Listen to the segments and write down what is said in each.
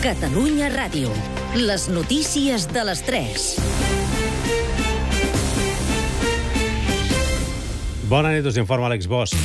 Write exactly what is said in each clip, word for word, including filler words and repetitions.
Catalunya Ràdio. Les notícies de les tres. Bona nit, us informa Àlex Bosch.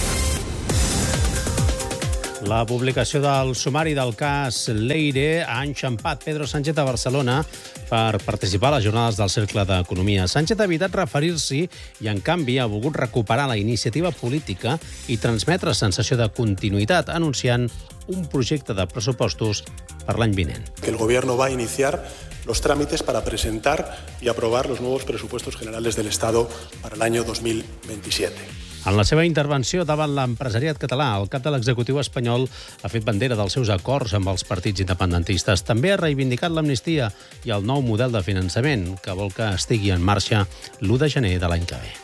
La publicació del sumari del cas Leire ha enxampat Pedro Sánchez a Barcelona per participar a les jornades del Cercle d'Economia. Sánchez ha evitat referir-s'hi i, en canvi, ha volgut recuperar la iniciativa política i transmetre sensació de continuïtat, anunciant un projecte de pressupostos per l'any vinent. Que el Gobierno va a iniciar los trámites para presentar y aprobar los nuevos presupuestos generales del Estado para el año dos mil veintisiete. En la seva intervenció davant l'empresariat català, el cap de l'executiu espanyol ha fet bandera dels seus acords amb els partits independentistes. També ha reivindicat l'amnistia i el nou model de finançament, que vol que estigui en marxa l'u de gener de l'any que ve.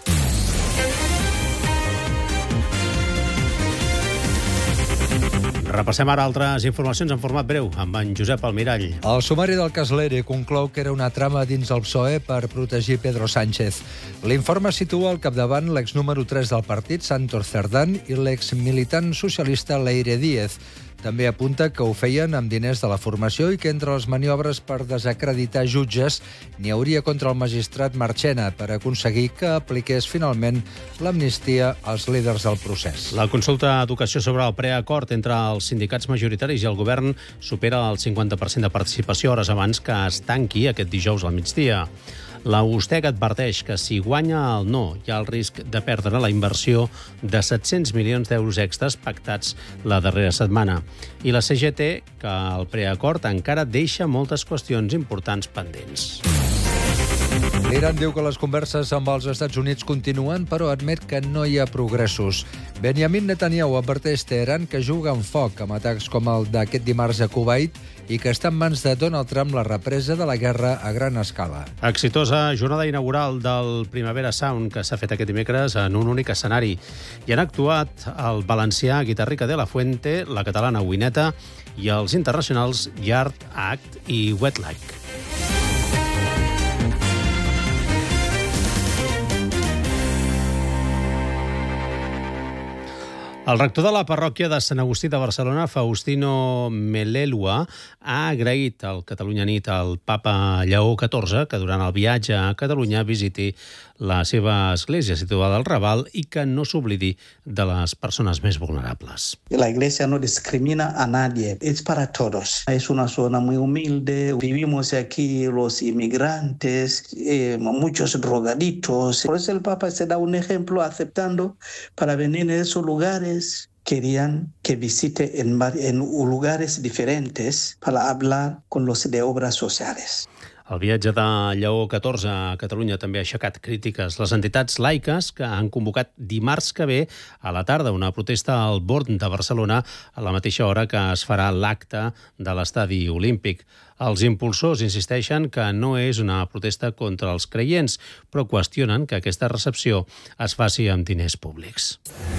Repassem ara altres informacions en format breu amb en Josep Almirall. El sumari del cas Leire conclou que era una trama dins el P S O E per protegir Pedro Sánchez. L'informe situa al capdavant l'ex número tres del partit, Santos Cerdán, i l'ex militant socialista Leire Díez. També apunta que ho feien amb diners de la formació i que entre les maniobres per desacreditar jutges n'hi hauria contra el magistrat Marchena per aconseguir que apliqués finalment l'amnistia als líders del procés. La consulta d'educació sobre el preacord entre els sindicats majoritaris i el govern supera el cinquanta per cent de participació hores abans que es tanqui aquest dijous al migdia. La USTEC adverteix que si guanya el no hi ha el risc de perdre la inversió de set-cents milions d'euros extras pactats la darrera setmana. I la C G T que el preacord encara deixa moltes qüestions importants pendents. L'Iran diu que les converses amb els Estats Units continuen, però admet que no hi ha progressos. Benjamin Netanyahu adverteix Teheran que juga amb foc amb atacs com el d'aquest dimarts a Kuwait i que està en mans de Donald Trump la represa de la guerra a gran escala. Exitosa jornada inaugural del Primavera Sound que s'ha fet aquest dimecres en un únic escenari. Hi han actuat el valencià Guitarrica de la Fuente, la catalana Wineta i els internacionals Yard Act i Wetlag. El rector de la parròquia de Sant Agustí de Barcelona, Faustino Melelua, ha agraït al Catalunya Nit al papa Lleó catorze que durant el viatge a Catalunya visiti la seva església situada al Raval i que no s'oblidi de les persones més vulnerables. La iglesia no discrimina a nadie, es para todos. Es una zona muy humilde, vivimos aquí los inmigrantes, eh, muchos drogaditos. Por eso el papa se da un ejemplo aceptando para venir a esos lugares. Querían que visite en, en lugares diferentes para hablar con los de obras sociales. El viatge de Lleó catorze a Catalunya també ha aixecat crítiques. Les entitats laiques que han convocat dimarts que ve a la tarda una protesta al Born de Barcelona a la mateixa hora que es farà l'acte de l'estadi olímpic. Els impulsors insisteixen que no és una protesta contra els creients, però qüestionen que aquesta recepció es faci amb diners públics.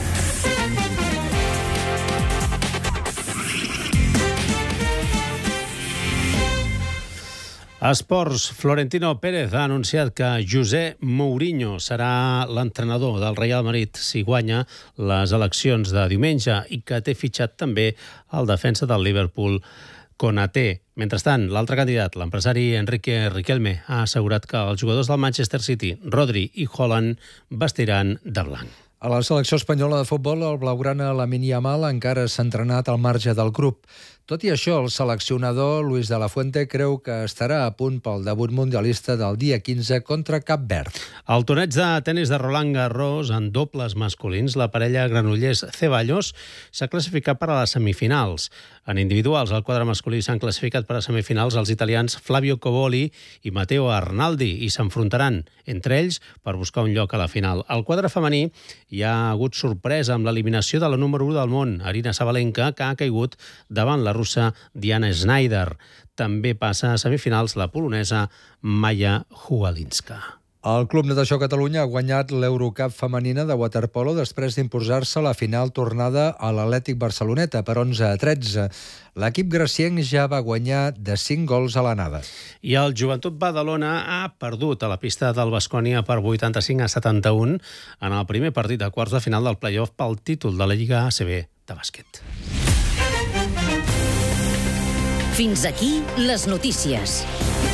Esports. Florentino Pérez ha anunciat que José Mourinho serà l'entrenador del Real Madrid si guanya les eleccions de diumenge i que té fitxat també el defensa del Liverpool, Konaté. Mentrestant, l'altre candidat, l'empresari Enrique Riquelme, ha assegurat que els jugadors del Manchester City, Rodri i Haaland, vestiran de blanc. A la selecció espanyola de futbol, el blaugrana Lamine Yamal encara s'ha entrenat al marge del grup. Tot i això, el seleccionador Luis de la Fuente creu que estarà a punt pel debut mundialista del dia quinze contra Cap Verd. Al torneig de tenis de Roland Garros en dobles masculins, la parella Granollers-Ceballos s'ha classificat per a les semifinals. En individuals, al quadre masculí s'han classificat per a semifinals els italians Flavio Coboli i Matteo Arnaldi i s'enfrontaran entre ells per buscar un lloc a la final. Al quadre femení hi ha hagut sorpresa amb l'eliminació de la número u del món, Aryna Sabalenka, que ha caigut davant la russa Diana Schneider. També passa a semifinals la polonesa Maja Hualinska. El Club Natació Catalunya ha guanyat l'Eurocup femenina de waterpolo després d'imposar-se a la final tornada a l'Atlètic Barceloneta per onze a tretze. L'equip gracienc ja va guanyar de cinc gols a l'anada. I el Joventut Badalona ha perdut a la pista del Baskonia per vuitanta-cinc a setanta-un en el primer partit de quarts de final del play-off pel títol de la Lliga A C B de bàsquet. Fins aquí les notícies.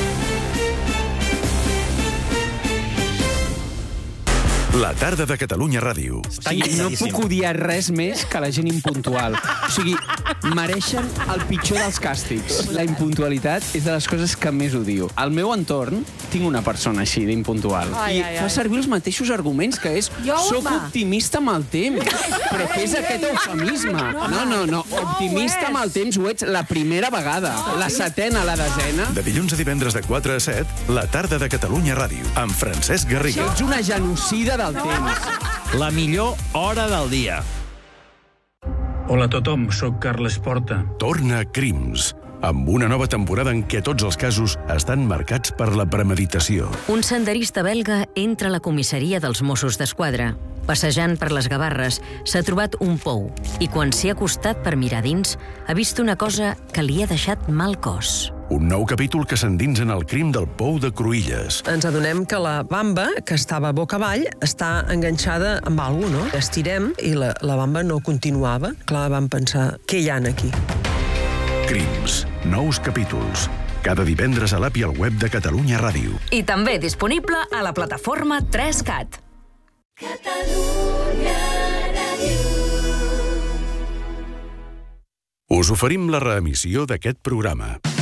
La tarda de Catalunya Ràdio. O sigui, no puc odiar res més que la gent impuntual. O sigui, mereixen el pitjor dels càstigs. La impuntualitat és de les coses que més odio. Al meu entorn tinc una persona així d'impuntual. I fa servir els mateixos arguments, que és soc optimista amb el temps. Però què és aquest eufemisme? No, no, no. Optimista amb el temps ho ets la primera vegada. La setena, la desena. De dilluns a divendres de quatre a set, la tarda de Catalunya Ràdio, amb Francesc Garriga. Ets una genocida del temps. La millor hora del dia. Hola a tothom, sóc Carles Porta. Torna Crims, amb una nova temporada en què tots els casos estan marcats per la premeditació. Un senderista belga entra a la comissaria dels Mossos d'Esquadra. Passejant per les Gavarres, s'ha trobat un pou i quan s'hi ha acostat per mirar dins, ha vist una cosa que li ha deixat mal cos. Un nou capítol que s'endinsa en el crim del pou de Cruïlles. Ens adonem que la bamba, que estava boca avall, està enganxada amb alguna cosa, no? Estirem i la, la bamba no continuava. Clar, vam pensar, què hi ha aquí? Crims, nous capítols. Cada divendres a l'app i al web de Catalunya Ràdio. I també disponible a la plataforma tres cat. Catalunya Ràdio. Us oferim la reemissió d'aquest programa.